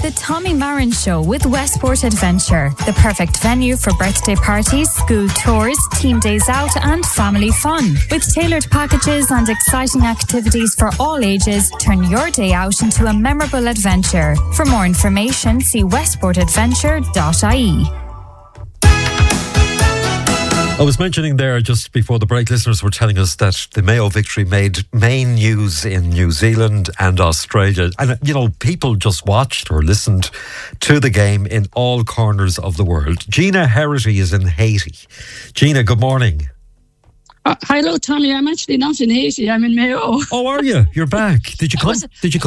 The Tommy Marin Show with Westport Adventure. The perfect venue for birthday parties, school tours, team days out and family fun. With tailored packages and exciting activities for all ages, turn your day out into a memorable adventure. For more information, see westportadventure.ie. I was mentioning there just before the break, listeners were telling us that the Mayo victory made main news in New Zealand and Australia. And, you know, people just watched or listened to the game in all corners of the world. Gina Herity is in Haiti. Gina, good morning. Hello, Tommy. I'm actually not in Haiti. I'm in Mayo. Oh, are you? You're back. Did you come?